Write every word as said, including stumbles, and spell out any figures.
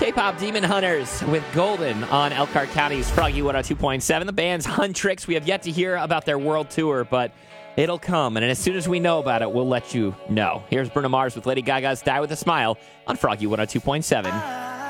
K-pop Demon Hunters with Golden on Elkhart County's Froggy one oh two point seven. The band's Huntrix. We have yet to hear about their world tour, but it'll come. And as soon as we know about it, we'll let you know. Here's Bruno Mars with Lady Gaga's Die With a Smile on Froggy one oh two point seven.